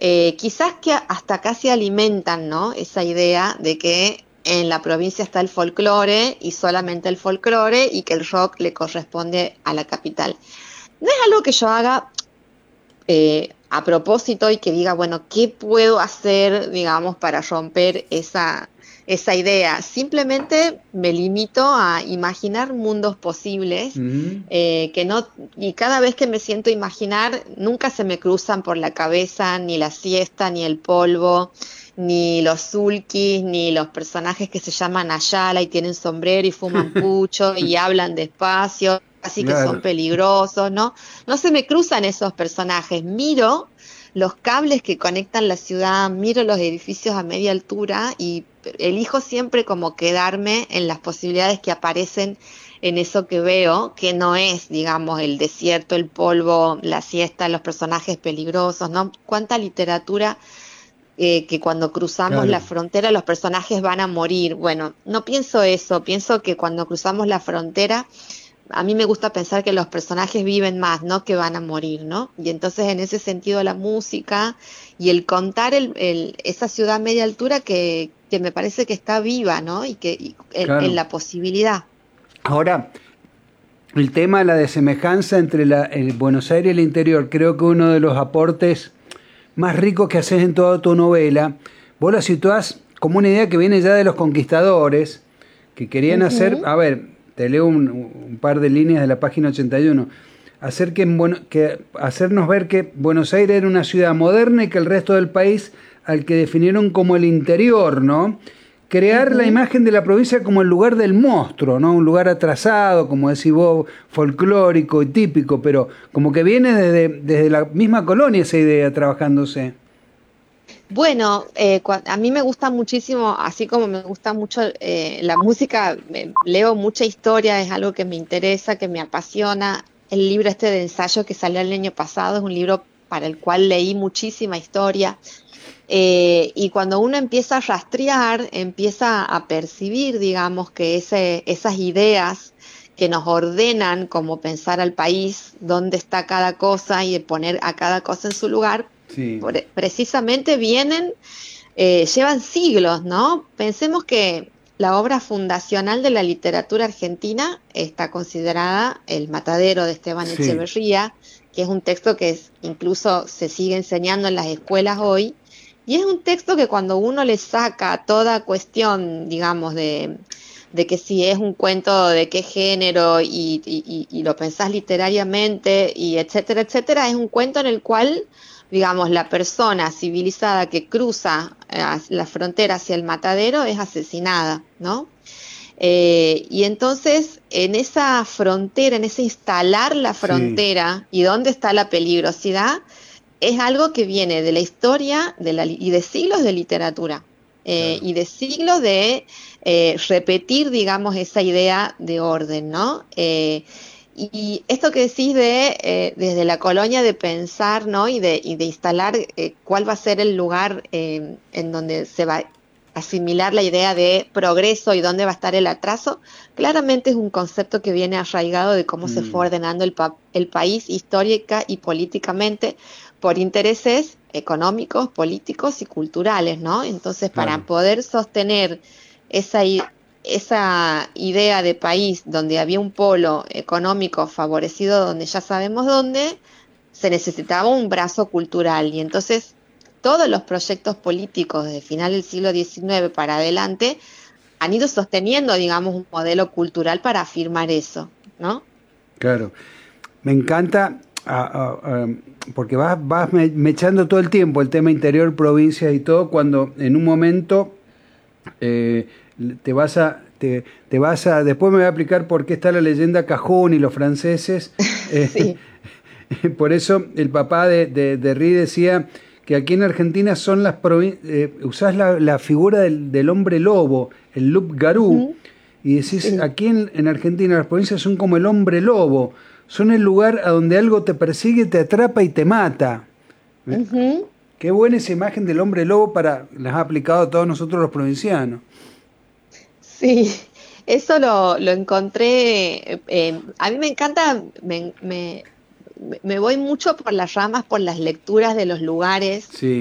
quizás que hasta casi alimentan, ¿no? Esa idea de que en la provincia está el folclore y solamente el folclore y que el rock le corresponde a la capital. No es algo que yo haga a propósito y que diga, bueno, ¿qué puedo hacer, digamos, para romper esa idea? Simplemente me limito a imaginar mundos posibles, Mm. que no, y cada vez que me siento a imaginar, nunca se me cruzan por la cabeza ni la siesta, ni el polvo, ni los sulkis, ni los personajes que se llaman Ayala y tienen sombrero y fuman pucho y hablan despacio, así que son Claro, peligrosos, ¿no? No se me cruzan esos personajes. Miro los cables que conectan la ciudad, miro los edificios a media altura y elijo siempre como quedarme en las posibilidades que aparecen en eso que veo, que no es, digamos, el desierto, el polvo, la siesta, los personajes peligrosos, ¿no? Cuánta literatura que cuando cruzamos claro. la frontera los personajes van a morir. Bueno, no pienso eso, pienso que cuando cruzamos la frontera a mí me gusta pensar que los personajes viven más, no que van a morir, ¿no? Y entonces en ese sentido la música y el contar esa ciudad a media altura que me parece que está viva, ¿no? En Claro. la posibilidad. Ahora, el tema de la desemejanza entre el Buenos Aires y el interior, creo que uno de los aportes más ricos que haces en toda tu novela, vos la situás como una idea que viene ya de los conquistadores, que querían hacer, Ujú. a ver, te leo un par de líneas de la página 81, hacernos ver que Buenos Aires era una ciudad moderna y que el resto del país al que definieron como el interior, ¿no? Crear la Ujú. imagen de la provincia como el lugar del monstruo, ¿no? Un lugar atrasado, como decís vos, folclórico y típico, pero como que viene desde la misma colonia esa idea trabajándose. Bueno, a mí me gusta muchísimo, así como me gusta mucho la música, leo mucha historia, es algo que me interesa, que me apasiona. El libro este de ensayo que salió el año pasado es un libro para el cual leí muchísima historia. Y cuando uno empieza a rastrear, empieza a percibir, digamos, que esas ideas que nos ordenan como pensar al país, dónde está cada cosa y de poner a cada cosa en su lugar, Sí, precisamente vienen, llevan siglos, ¿no? Pensemos que la obra fundacional de la literatura argentina está considerada El Matadero de Esteban sí, Echeverría, que es un texto que incluso se sigue enseñando en las escuelas hoy, y es un texto que cuando uno le saca toda cuestión, digamos, de que si es un cuento de qué género y lo pensás literariamente y etcétera, etcétera, es un cuento en el cual, digamos, la persona civilizada que cruza la frontera hacia el matadero es asesinada, ¿no? Y entonces, en esa frontera, en ese instalar la sí, frontera y dónde está la peligrosidad, es algo que viene de la historia y de siglos de literatura claro. y de siglos de repetir, digamos, esa idea de orden, ¿no? Y esto que decís desde la colonia de pensar, ¿no? Y de instalar cuál va a ser el lugar en donde se va a asimilar la idea de progreso y dónde va a estar el atraso, claramente es un concepto que viene arraigado de cómo se fue Mm, ordenando el país histórica y políticamente por intereses económicos, políticos y culturales, ¿no? Entonces, para claro. poder sostener esa, esa idea de país donde había un polo económico favorecido, donde ya sabemos dónde, se necesitaba un brazo cultural. Y entonces, todos los proyectos políticos desde el final del siglo XIX para adelante han ido sosteniendo, digamos, un modelo cultural para afirmar eso, ¿no? Claro. Me encanta porque vas echando todo el tiempo el tema interior, provincias y todo, cuando en un momento eh, después me voy a explicar por qué está la leyenda Cajún y los franceses. Sí. Por eso el papá de Ri decía que aquí en Argentina son usás la figura del hombre lobo, el loup garou, Ujú. y decís, Sí. aquí en Argentina las provincias son como el hombre lobo, son el lugar a donde algo te persigue, te atrapa y te mata. Ujú. Qué buena esa imagen del hombre lobo las ha aplicado a todos nosotros los provincianos. Sí, eso lo encontré. A mí me encanta, me voy mucho por las ramas, por las lecturas de los lugares. Sí.